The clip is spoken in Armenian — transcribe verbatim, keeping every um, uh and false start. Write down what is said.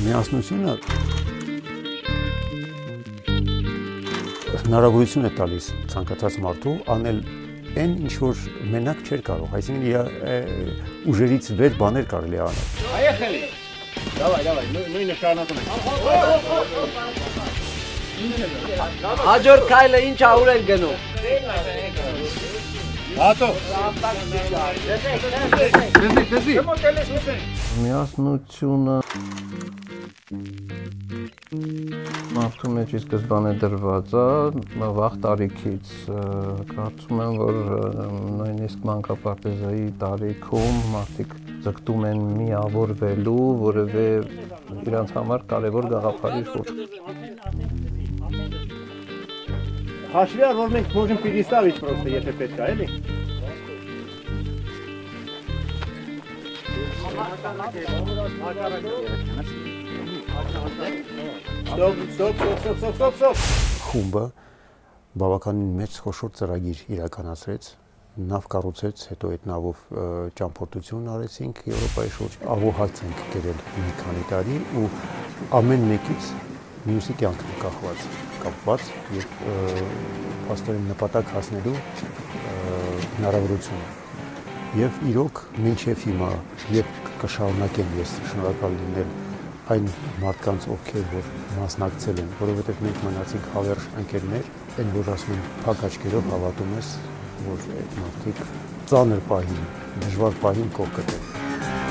Միասնությունը հնարավորություն է տալիս ցանկացած մարդու անել այն, ինչ որ մենակ չէր կարող, այսինքն իր ուժերից վեր բաներ կարելի է անել։ Поехали! Давай, давай, նույնը շարունակում ենք։ Հաջորդ քայլը ինչ աուր են գնում։ Հատո։ Տեսի, տեսի։ Միասնությունը մարդու մեջ ի սկզբանե դրված է, վաղ տարիքից կարծում եմ, որ նույնիսկ մանկապարտեզայի տարիքում մարդիկ ձգտում են միավորվելու, որևէ իրանց համար կարևոր գաղափարի շուրջ։ Հաշվի առ, որ մենք можем переставить просто, եթե պետք է, էլի։ Ստոպ, ստոպ, ստոպ, ստոպ, ստոպ, ստոպ։ Խումբը բավականին մեծ խոշոր ծրագիր իրականացրեց, նավ կառուցեց, հետո այդ նավով ճամփորդություն արեցինք Եվրոպայի շուրջ, աղոհաց ենք կերել մի քանի տարի ու ամեն մեկից մյուսի կյանքն է կախված, կապված եւ փաստորեն նպատակ հասնելու հնարավորությունը։ Եվ իրոք մինչև հիմա եւ կշարունակեմ ես շնորհակալ լինել այն մարդկանց, ովքեր որ մասնակցել են, որովհետեւ մենք մնացինք հավերժ ընկերներ, այն որ ասում են փակ աչքերով հավատում ես, որ այդ մարդիկ ծանր պահին, դժվար պահին կողք կտեն։